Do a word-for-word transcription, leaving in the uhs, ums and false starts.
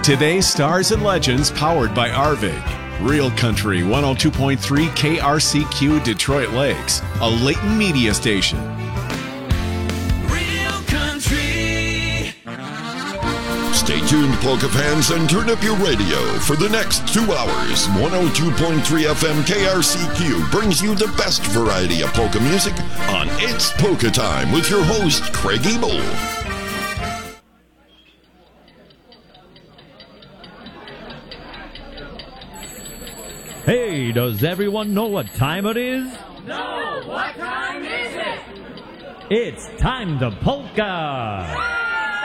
Today's Stars and Legends powered by Arvig. Real Country one oh two point three K R C Q Detroit Lakes, a Leighton media station. Real Country. Stay tuned, polka fans, and turn up your radio for the next two hours. one oh two point three F M K R C Q brings you the best variety of polka music on It's Polka Time with your host, Craig Ebel. Hey, does everyone know what time it is? No, what time is it? It's time to polka!